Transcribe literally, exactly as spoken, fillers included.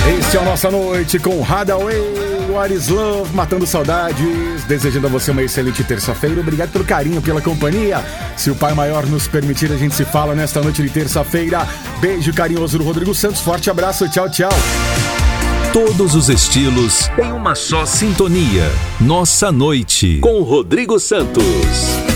Este é o Nossa Noite com Hadaway, What is Love, matando saudades, desejando a você uma excelente terça-feira. Obrigado pelo carinho, pela companhia. Se o Pai Maior nos permitir, a gente se fala nesta noite de terça-feira. Beijo carinhoso do Rodrigo Santos, forte abraço, tchau, tchau. Todos os estilos em uma só sintonia. Nossa Noite com Rodrigo Santos.